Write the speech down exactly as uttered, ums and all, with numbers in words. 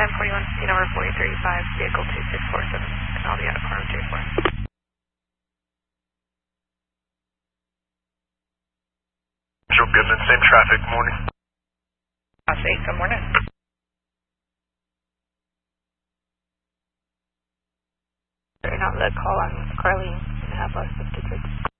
ten forty-one, C number forty thirty-five, vehicle two six four seven, and I'll be out of farm two four. Joe Goodman, same traffic, morning. I'll say good morning. Right now, the call on Carly and a half less fifty-six.